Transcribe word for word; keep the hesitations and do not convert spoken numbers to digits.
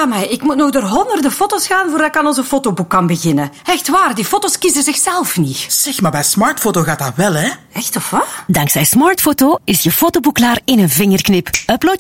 maar ik moet nog door honderden foto's gaan voordat ik aan onze fotoboek kan beginnen. Echt waar, die foto's kiezen zichzelf niet. Zeg, maar bij Smartfoto gaat dat wel, hè? Echt, of wat? Dankzij Smartfoto is je fotoboek klaar in een vingerknip. Upload